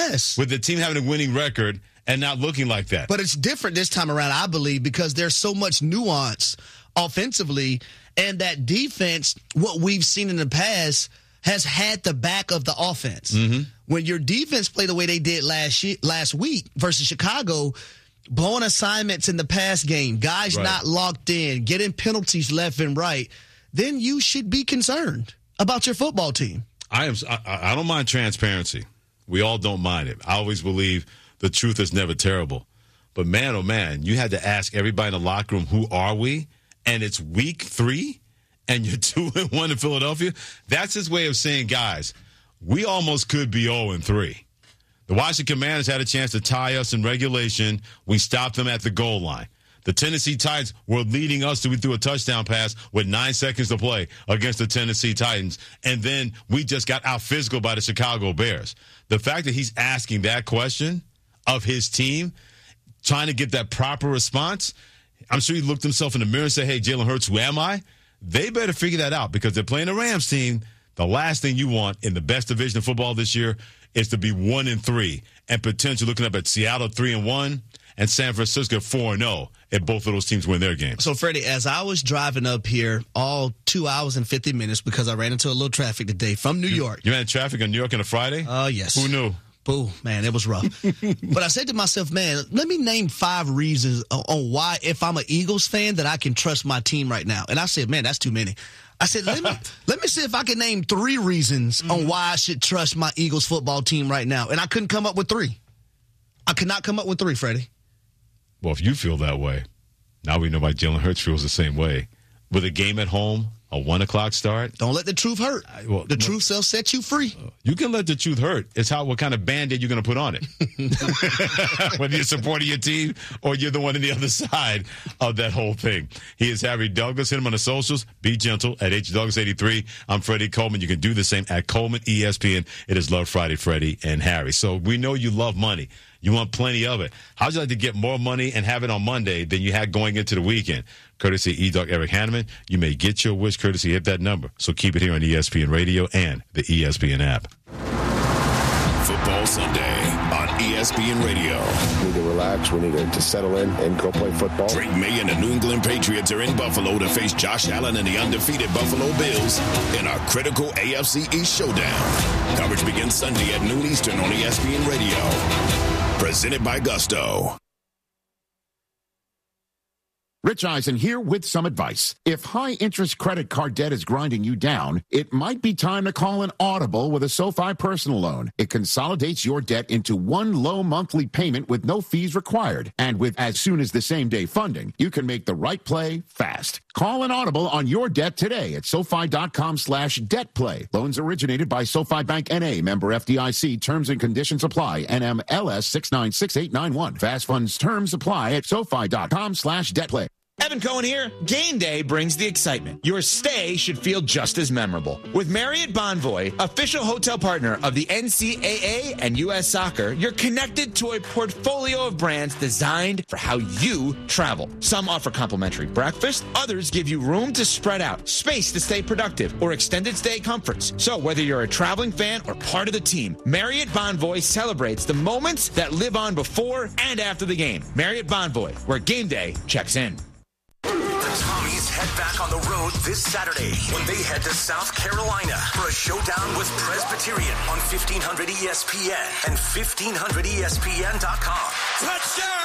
Yes. With the team having a winning record and not looking like that. But it's different this time around, I believe, because there's so much nuance offensively, and that defense, what we've seen in the past, has had the back of the offense. Mm-hmm. When your defense played the way they did last week versus Chicago, blowing assignments in the pass game, guys not locked in, getting penalties left and right, then you should be concerned about your football team. I don't mind transparency. We all don't mind it. I always believe the truth is never terrible. But man, oh man, you had to ask everybody in the locker room, who are we? And it's week 3, and you're 2-1 in Philadelphia. That's his way of saying, guys, we almost could be 0-3. The Washington Commanders had a chance to tie us in regulation. We stopped them at the goal line. The Tennessee Titans were leading us to through a touchdown pass with 9 seconds to play against the Tennessee Titans. And then we just got out physical by the Chicago Bears. The fact that he's asking that question of his team, trying to get that proper response, I'm sure he looked himself in the mirror and said, hey, Jalen Hurts, who am I? They better figure that out because they're playing the Rams team. The last thing you want in the best division of football this year is to be 1-3 and potentially looking up at Seattle 3-1 and San Francisco 4-0 if both of those teams win their games. So, Freddie, as I was driving up here all 2 hours and 50 minutes because I ran into a little traffic today from New York. You ran traffic in New York on a Friday? Oh, yes. Who knew? Boo, man, it was rough. But I said to myself, man, let me name 5 reasons on why, if I'm an Eagles fan, that I can trust my team right now. And I said, man, that's too many. I said, let me see if I can name 3 reasons on why I should trust my Eagles football team right now. And I couldn't come up with 3. I could not come up with 3, Freddie. Well, if you feel that way, now we know why Jalen Hurts feels the same way. With a game at home, a 1 o'clock start. Don't let the truth hurt. The truth will set you free. You can let the truth hurt. It's what kind of Band-Aid you're going to put on it. Whether you're supporting your team or you're the one on the other side of that whole thing. He is Harry Douglas. Hit him on the socials. Be gentle at HDouglas83. I'm Freddie Coleman. You can do the same at Coleman ESPN. It is Love Friday, Freddie and Harry. So we know you love money. You want plenty of it. How'd you like to get more money and have it on Monday than you had going into the weekend? Courtesy E-Dog Eric Hanneman. You may get your wish courtesy. Hit that number. So keep it here on ESPN Radio and the ESPN app. Football Sunday on ESPN Radio. We need to relax. We need to settle in and go play football. Drake May and the New England Patriots are in Buffalo to face Josh Allen and the undefeated Buffalo Bills in our critical AFC East showdown. Coverage begins Sunday at noon Eastern on ESPN Radio. Presented by Gusto. Rich Eisen here with some advice. If high-interest credit card debt is grinding you down, it might be time to call an Audible with a SoFi personal loan. It consolidates your debt into one low monthly payment with no fees required. And with as soon as the same-day funding, you can make the right play fast. Call an Audible on your debt today at SoFi.com/debtplay. Loans originated by SoFi Bank N.A. Member FDIC. Terms and conditions apply. NMLS 696891. Fast funds terms apply at SoFi.com/debtplay. Evan Cohen here. Game day brings the excitement. Your stay should feel just as memorable. With Marriott Bonvoy, official hotel partner of the NCAA and U.S. Soccer, you're connected to a portfolio of brands designed for how you travel. Some offer complimentary breakfast. Others give you room to spread out, space to stay productive, or extended stay comforts. So whether you're a traveling fan or part of the team, Marriott Bonvoy celebrates the moments that live on before and after the game. Marriott Bonvoy, where game day checks in. The Tommies head back on the road this Saturday when they head to South Carolina for a showdown with Presbyterian on 1500 ESPN and 1500ESPN.com. Touchdown!